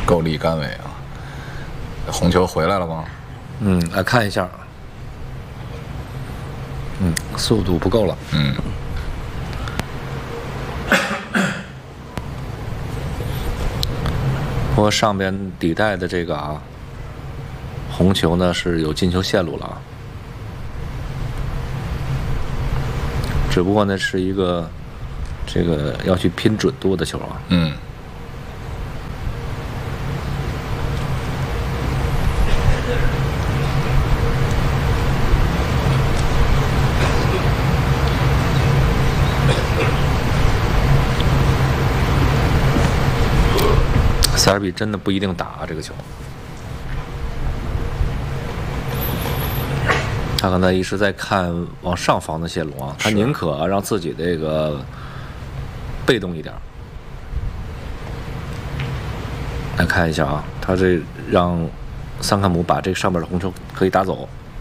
够力杆尾啊！红球回来了吗？ 来看一下。速度不够了。不过上边底带的这个红球呢是有进球线路了啊，只不过呢是一个这个要去拼准度的球啊。塞尔比真的不一定打这个球，他刚才一直在看往上防的谢龙啊，他宁可让自己这个被动一点。来看一下啊，他这让桑坎姆把这上面的红球可以打走，